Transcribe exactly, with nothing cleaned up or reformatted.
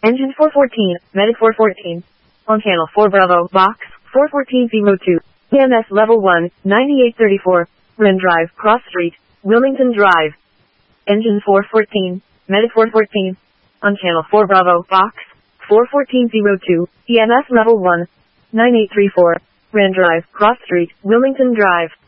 Engine four fourteen, Medic four fourteen. On channel four Bravo, box, four fourteen zero two. E M S level one, ninety-eight thirty-four. Wren Drive, Cross Street, Wilmington Drive. Engine four fourteen, Medic four fourteen. On channel four Bravo, box, four fourteen zero two. E M S level one, nine eight three four. Wren Drive, Cross Street, Wilmington Drive.